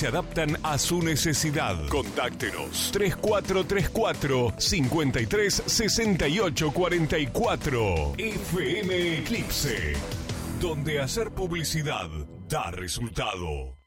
se adaptan a su necesidad. Contáctenos 3434 53 68 44. FM Eclipse, donde hacer publicidad da resultado.